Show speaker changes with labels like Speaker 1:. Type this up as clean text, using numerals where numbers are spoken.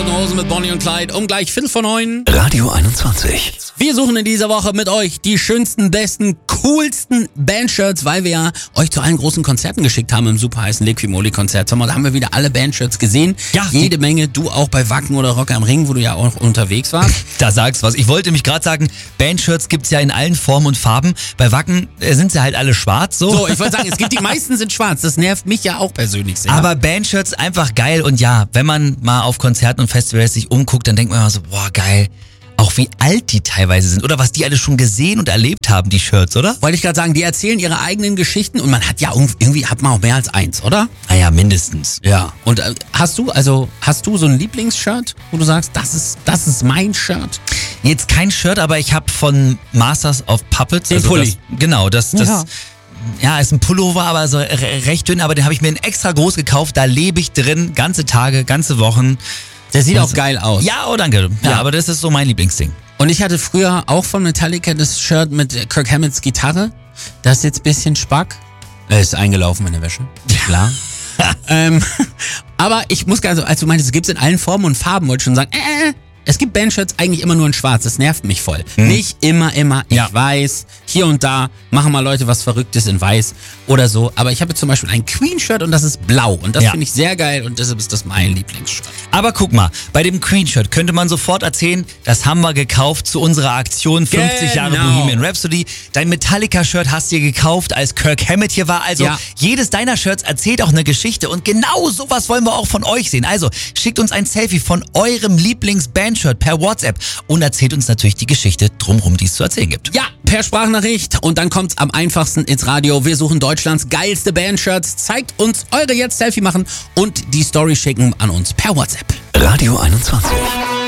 Speaker 1: Toten Hosen mit Bonnie und Clyde um gleich 8:45.
Speaker 2: Radio 21.
Speaker 1: Wir suchen in dieser Woche mit euch die schönsten, besten, coolsten Bandshirts, weil wir ja euch zu allen großen Konzerten geschickt haben im super heißen Liquimoli-Konzert. Da haben wir wieder alle Bandshirts gesehen.
Speaker 3: Ja.
Speaker 1: Jede Menge. Du auch bei Wacken oder Rock am Ring, wo du ja auch unterwegs warst.
Speaker 3: Da sagst was. Ich wollte mich gerade sagen, Bandshirts gibt's ja in allen Formen und Farben. Bei Wacken sind sie halt alle schwarz.
Speaker 1: So, ich wollte sagen, die meisten sind schwarz. Das nervt mich ja auch persönlich sehr.
Speaker 3: Aber Bandshirts einfach geil. Und ja, wenn man mal auf Konzerten und Festivals sich umguckt, dann denkt man immer so, boah, geil. Auch wie alt die teilweise sind oder was die alle schon gesehen und erlebt haben, die Shirts, oder?
Speaker 1: Wollte ich gerade sagen, die erzählen ihre eigenen Geschichten und man hat ja irgendwie hat man auch mehr als eins, oder?
Speaker 3: Naja, mindestens.
Speaker 1: Ja. Und hast du so ein Lieblingsshirt, wo du sagst, das ist mein Shirt?
Speaker 3: Jetzt kein Shirt, aber ich habe von Masters of Puppets.
Speaker 1: Den Pulli.
Speaker 3: Das ja, ist ein Pullover, aber so recht dünn, aber den habe ich mir extra groß gekauft. Da lebe ich drin, ganze Tage, ganze Wochen.
Speaker 1: Der sieht auch geil aus.
Speaker 3: Ja, oh danke. Ja, aber das ist so mein Lieblingsding.
Speaker 1: Und ich hatte früher auch von Metallica das Shirt mit Kirk Hammetts Gitarre. Das ist jetzt ein bisschen Spack. Er ist eingelaufen in der Wäsche. Klar. Aber ich muss gar nicht, als du meintest, es gibt es in allen Formen und Farben, wollte ich schon sagen, es gibt Bandshirts eigentlich immer nur in schwarz, das nervt mich voll. Nicht immer, ich weiß, hier und da machen mal Leute was Verrücktes in weiß oder so, aber ich habe zum Beispiel ein Queen-Shirt und das ist blau und das finde ich sehr geil und deshalb ist das mein Lieblingsshirt.
Speaker 3: Aber guck mal, bei dem Queen-Shirt könnte man sofort erzählen, das haben wir gekauft zu unserer Aktion 50 Jahre Bohemian Rhapsody. Dein Metallica-Shirt hast du dir gekauft, als Kirk Hammett hier war, also jedes deiner Shirts erzählt auch eine Geschichte und genau sowas wollen wir auch von euch sehen. Also schickt uns ein Selfie von eurem Lieblings-Bandshirt per WhatsApp und erzählt uns natürlich die Geschichte drumherum, die es zu erzählen gibt.
Speaker 1: Ja, per Sprachnachricht und dann kommt's am einfachsten ins Radio. Wir suchen Deutschlands geilste Bandshirts. Zeigt uns eure jetzt Selfie machen und die Story schicken an uns per WhatsApp.
Speaker 2: Radio 21.